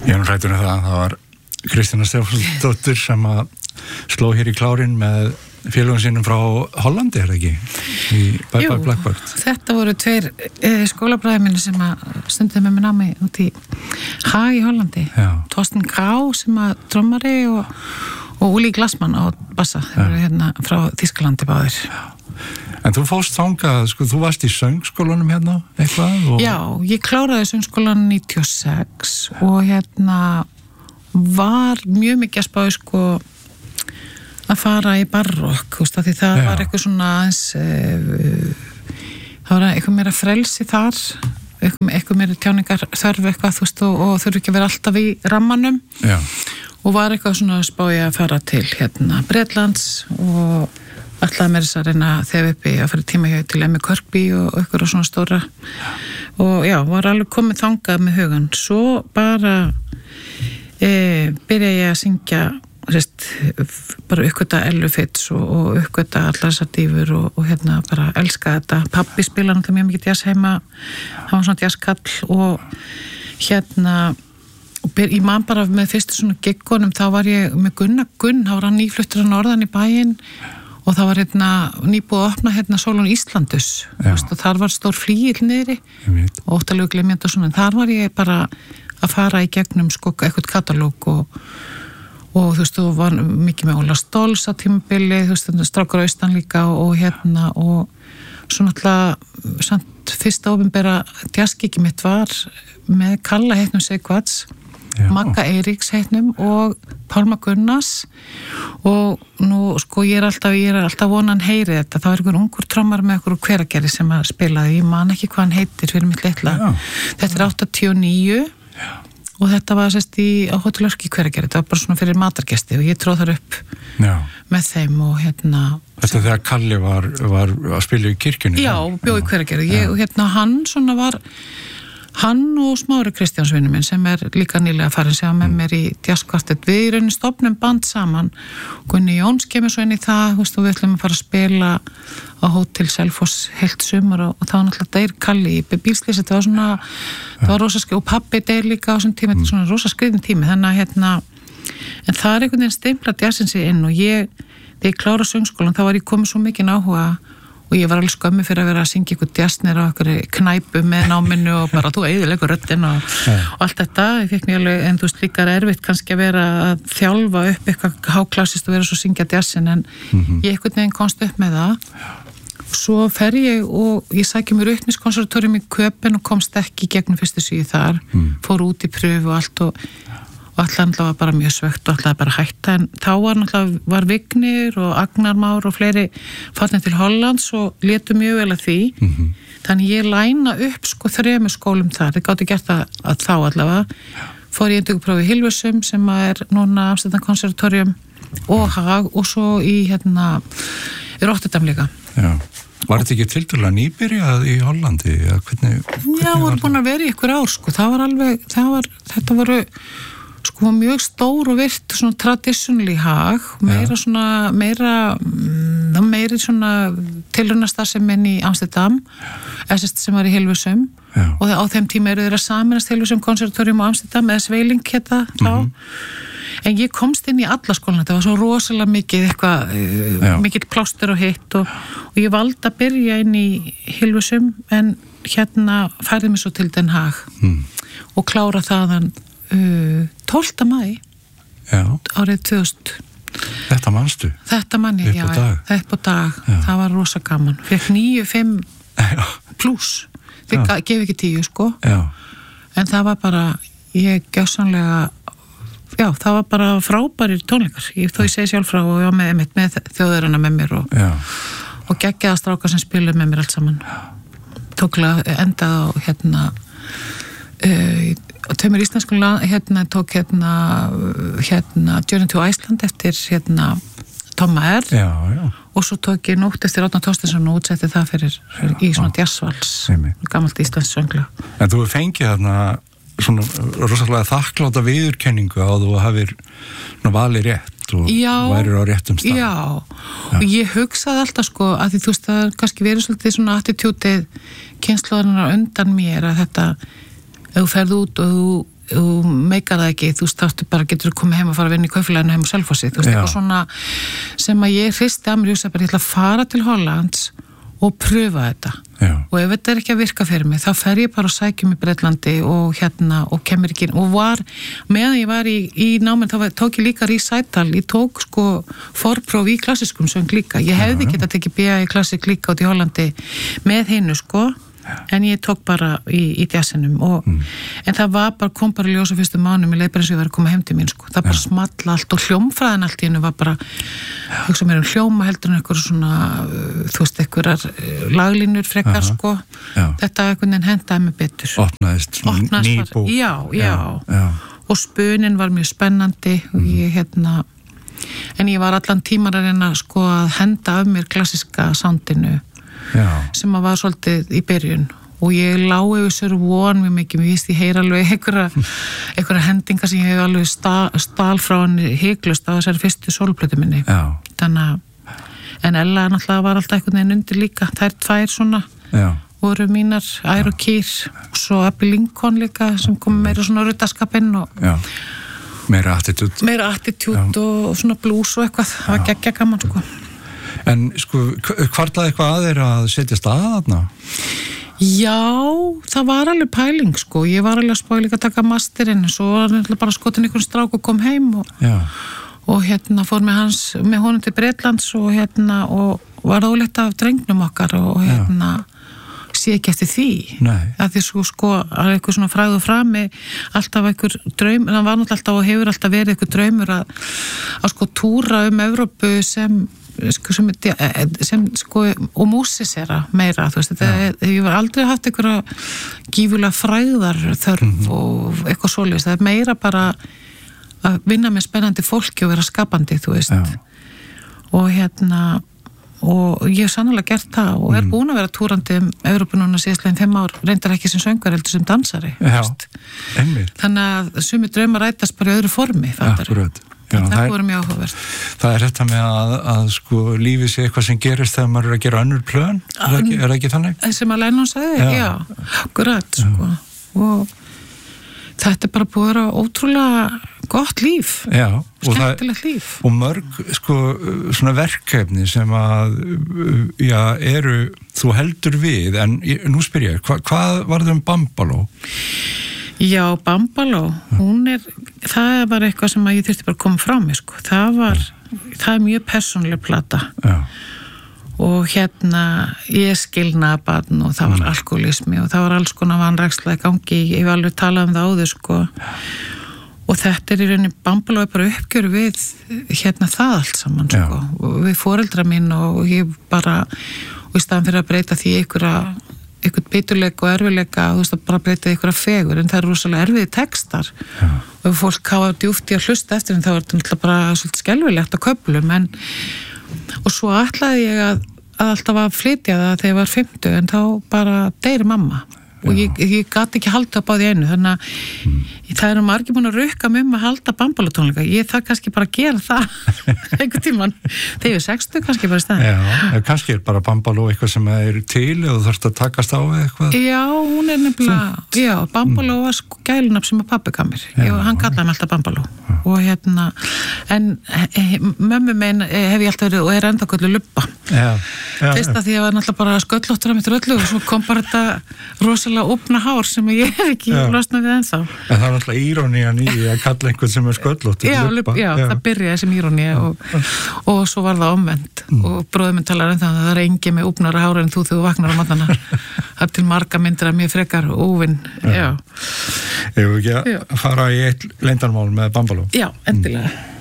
Ég hrættur það var Kristína Stefánsdóttir sem að sló hér í klárinn með félögum sínum frá Hollandi, það ekki? Í Bye Bye Blackbird. Þetta voru 2 skólabræður minni sem að stunduðu með mér námi út í Haag í Hollandi. Torsten Grá sem að trommari og Uli Glassmann á bassa. Þeir voru hérna frá Þýskalandi báðir. En þú fórst þangað, sko, þú varst í söngskólanum hérna eitthvað? Já, ég kláraði söngskólanum 96 og hérna var mjög mikið að spáði, sko, að fara í barokk, þú veist, því það var eitthvað svona aðeins, það var eitthvað meira frelsi þar, eitthvað meira tjáningar þörf eitthvað, þú veist, og þurfi ekki að vera alltaf í rammanum. Já. Og var eitthvað svona að spáði að fara til hérna Bretlands og alltaf mér þess að reyna þegar uppi að fara tíma hjá til Emmy Kirkby og eitthvað svona stóra og já, var alveg komið þangað með hugan. Svo bara byrja ég að syngja bara uppgöta Ellu Fitz og uppgöta allar þessar dýfur og hérna bara elska þetta. Pabbi spilaði náttúrulega mjög mikið jazz heima, hann var svona jazzkall og hérna ég man bara með fyrstu svona giggunum, þá var ég með Gunnar Gunn, þá var hann nýfluttur á norðan í bæinn og það var hérna nýbúið að opna hérna Sólon Íslandus og þar var stór flýill niðri og óttalegu glemjandi og svona, en þar var ég bara að fara í gegnum sko eitthvað katalóg og þú veist, þú var mikið með Óla Stolz á tímabili, þú veist, Strákur Austan líka og hérna og svo náttúrulega samt fyrsta opinbera jazzgigi mitt var með Kalla heitnum Sigvarts, Magga Eiríks heitnum og Pálma Gunnars og nú sko ég er alltaf vonan heyri þetta, það var einhver ungur trommar með einhver Hveragerði sem að spilaði, ég man ekki hvað hann heitir fyrir mitt litla. Þetta er 89 og þetta var sérst á Hótel Örk í Hveragerði, þetta var bara svona fyrir matargesti og ég tróð þar upp með þeim og hérna. Þetta þegar Kalli var að spila í kirkjunni? Já, bjó í Hveragerði og hérna hann og Smári Kristjánsvinur minn sem er líka nýlega farin sem með mér í jazzkvartett. Við í rauninni stofnum band saman. Gunni Jóns kemur svo inn í það, og við ætlum að fara að spila á Hótel Selfoss heilt sumar og það var náttúrulega deyr Kalli í bílslýs. Þetta var svona, það var rosaskriðin og pabbi deyr líka á þessum tíma, þetta er svona rosaskriðin tími. Þannig að hérna, en það er einhvern veginn stimplað jazzins inn og þegar ég klára söngskólan, þá var ég komið svo mikið áhuga og ég var alveg skömmi fyrir að vera að syngja ykkur jazznir á ykkur knæpu með náminu og bara þú eyðilegur röddin og allt þetta. Ég fekk mjög alveg, en þú veist líka erfitt kannski að vera að þjálfa upp eitthvað háklassist og vera svo að syngja jazzin, en ég einhvern veginn komst upp með það. Svo fer ég og ég sækja mér Rytmisk-konservatórium í Köpen og komst ekki í gegnum fyrstu síðu þar, fór út í pröfu og allt og alltaf var bara mjög svegt og alltaf bara hætta, en þá var Vignir og Agnar Már og fleiri farnir til Hollands og létu mjög vel að því. Þannig ég læna upp sko 3 skólum þar, ég gátti gert það að þá allavega. Fór ég endurprófi í Hilversum sem er núna Amsterdam konservatórium og Haag og svo í Rotterdam líka. Já. Var þetta ekki tiltölulega nýbyrjað í Hollandi? Hvernig Já, voru búin að vera í ykkur ár sko, þetta voru sko mjög stór og virt svona traditionally Haag, meira svona tilraunastarfsemin í Amsterdam, sem var í Hilversum og á þeim tíma eru þeirra saminast Hilversum konservatórium á Amsterdam eða Sveiling hérna þá. En ég komst inn í alla skólana, þetta var svo rosalega mikið mikill plástur og hitt og ég valdi að byrja inn í Hilversum, en hérna færði mig svo til Den Haag og klára þaðan 12. maí árið 2000. Þetta manstu? Þetta manni, já, upp á dag. Það var rosa gaman. Fekk 9-5 pluss. Gef ekki 10 sko. En það var bara, ég gjörsamlega, það var bara frábærir tónleikar. Þó ég segi sjálf frá og ég var með þjóðurina með mér og geggjaða strákar sem spiluðu með mér allt saman. Tóklega endað á og tveimur íslenskum tók Journey to Iceland eftir Tomma R. Og svo tók ég Nótt eftir Árna Thorsteinsson og útsetti það fyrir í svona jazzvals, gamalt íslensk sönglag. En þú fengið þarna svona rosalega þakkláta viðurkenningu á þú hafir valið rétt og værir á réttum stað. Já, og ég hugsaði alltaf sko að því þú veist það kannski verið svolítið svona attitútið kynslóðarinnar undan mér að þetta ef þú ferð út og þú meikar það ekki, þú veist, bara getur komið heim og fara að vinna í kaupfélaginu heim á Selfossi, þú veist, eitthvað svona sem að ég hristi að mér, ég ætla að fara til Hollands og pröfa þetta. Já. Og ef þetta ekki að virka fyrir mig, þá fer ég bara og sækjum í Bretlandi og og kemur ekki inn. Og meðan ég var í náminn, þá tók ég líka recital, ég tók forpróf í klassiskum söng líka. Ég hefði getað tekið BA í klassik líka út í Hollandi með hinu, en ég tók bara í jazzinum en það kom bara ljósa fyrstu mánum í leið bara eins og ég var að koma heim til mín það bara smalla allt og hljómfræðin allt í hennu var bara hugsa mér hljóma heldur en eitthvað svona þú veist, eitthvað laglínur frekar þetta einhvern veginn hendaði mig betur opnaðist nýbú já. Og spunin var mjög spennandi og ég en ég var allan tímar að reyna að henda af mér klassiska soundinu sem að var svolítið í byrjun og ég lá yfir sér von mjög mikið, mér víst ég heyr alveg einhverja hendingar sem ég hef alveg stál frá hann hiklaust á þessari fyrstu sólplötu minni þannig en Ella náttúrulega var alltaf einhvern veginn undir líka, þær tvær svona voru mínar, Ær og Kýr og svo Abby Lincoln líka sem kom meira svona ruttaskapinn og meira attitút og svona blues og eitthvað, það var geggja gaman En hvarlaði eitthvað að þeir að setjast að þarna? Já, það var alveg pæling ég var alveg að spá líka að taka masterinn svo var bara skotin einhvern strák og kom heim og fór með honum til Bretlands og var óleitt af drengnum okkar og sé ekki eftir því að því að eitthvað svona fræð og frami alltaf einhver draum, það var náttúrulega alltaf og hefur alltaf verið einhver draumur að túra Evrópu sem og músisera meira, þú veist, ég var aldrei haft einhverja gífulega fræðar þörf og eitthvað svoleiðis, það meira bara að vinna með spennandi fólki og vera skapandi, þú veist og og ég hef sannlega gert það og búin að vera túrandi Evrópu núna síðastlegin 5 ár, reyndar ekki sem söngvar heldur sem dansari þannig að sumir draumar rætast bara í öðru formi það voru mjög áhugavert Það þetta með að lífið sé eitthvað sem gerist þegar maður að gera önnur plön er það ekki þannig? Sem að Lennon sagði, akkurat og þetta bara búið að vera ótrúlega gott líf skemmtilegt líf og mörg svona verkefni sem að eru þú heldur við en nú spyr ég, hvað var það Bambaló? Já, Bambaló, það var eitthvað sem ég þurfti bara að koma frá mig, það er mjög persónuleg plata og ég skilnaði barn og það var alkoholismi og það var alls konar vanræksla í gangi, ég hef alveg talað það áður, og þetta í rauninni, Bambaló bara uppgjör við það allt saman, við foreldra mín og ég bara, og í staðan fyrir að breyta því einhvern biturleika og erfileika þú veist að bara breyta ykkur að fegur en það eru rosalega erfiði textar og ef fólk hafa djúpt í að hlusta eftir en þá er þetta náttúrulega bara svolítið skelfilegt á köflum og svo ætlaði ég að alltaf að flytja það þegar ég var 50 en þá bara deyri mamma og ég gat ekki halda upp á því einu þannig að það eru margir búin að rukka með að halda Bambaló tónleika ég þarf kannski bara að gera það einhvern tímann, þegar ég er 60 kannski bara í staðinn kannski er bara Bambaló eitthvað sem er til og þú þarfst að takast á eitthvað hún er nefnilega Bambaló var gælunafn sem að pabbi gaf mér hann kallaði mig alltaf Bambaló og en mömmu megin hef ég alltaf verið og er enda göllu lubba fyrst að því ég var náttúrulega bara sköllóttur að mitt röllu og svo kom bara þetta rosalega opna hár sem ég hef ekki losnað við ennþá. En það er alltaf írónían í að kalla einhvern sem er sköllóttur. Já, það byrjaði sem íróní og svo var það omvend og bróðið minn talar það er engin með opnara hár en þú þegar þú vaknar á matana. Það er til marga myndir að mér frekar óvinn. Ef við ekki að fara í eitt leyndarmál með Bambaló. Já, endilega.